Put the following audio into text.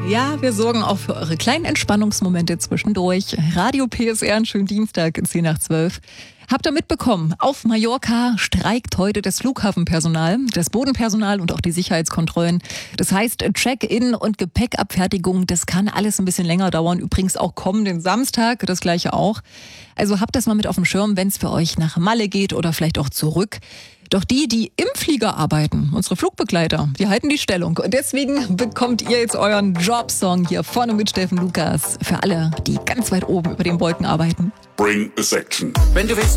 Ja, wir sorgen auch für eure kleinen Entspannungsmomente zwischendurch. Radio PSR, einen schönen Dienstag, 10 nach 12. Habt ihr mitbekommen, auf Mallorca streikt heute das Flughafenpersonal, das Bodenpersonal und auch die Sicherheitskontrollen. Das heißt, Check-in und Gepäckabfertigung, das kann alles ein bisschen länger dauern. Übrigens auch kommenden Samstag, das gleiche auch. Also habt das mal mit auf dem Schirm, wenn es für euch nach Malle geht oder vielleicht auch zurück. Doch die im Flieger arbeiten, unsere Flugbegleiter, die halten die Stellung. Und deswegen bekommt ihr jetzt euren Jobsong hier vorne mit Steffen Lukas. Für alle, die ganz weit oben über den Wolken arbeiten. Bring a section. Wenn du willst,